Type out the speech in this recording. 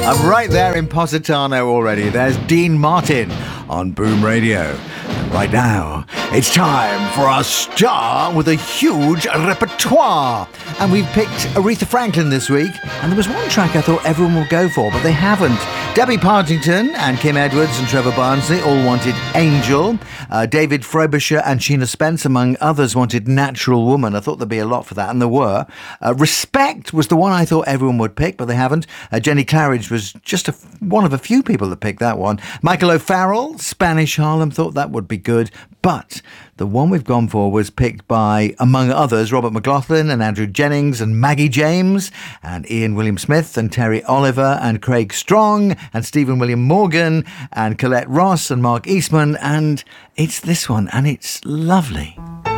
I'm right there in Positano already. There's Dean Martin on Boom Radio. And right now, it's time for our star with a huge repertoire. And we've picked Aretha Franklin this week. And there was one track I thought everyone would go for, but they haven't. Debbie Partington and Kim Edwards and Trevor Barnsley all wanted Angel. David Frobisher and Sheena Spence, among others, wanted Natural Woman. I thought there'd be a lot for that, and there were. Respect was the one I thought everyone would pick, but they haven't. Jenny Claridge was just one of a few people that picked that one. Michael O'Farrell, Spanish Harlem, thought that would be good. But the one we've gone for was picked by, among others, Robert McLaughlin and Andrew Jennings and Maggie James and Ian William Smith and Terry Oliver and Craig Strong and Stephen William Morgan and Colette Ross and Mark Eastman. And it's this one, and it's lovely.